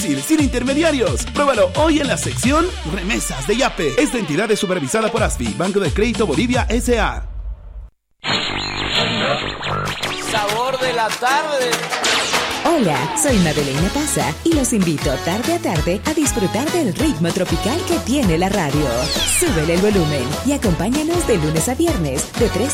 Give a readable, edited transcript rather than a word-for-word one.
Sin intermediarios. Pruébalo hoy en la sección Remesas de Yape. Esta entidad es supervisada por ASFI, Banco de Crédito Bolivia S.A. Sabor de la tarde. Hola, soy Madeleine Pasa y los invito tarde a tarde a disfrutar del ritmo tropical que tiene la radio. Súbele el volumen y acompáñanos de lunes a viernes de 3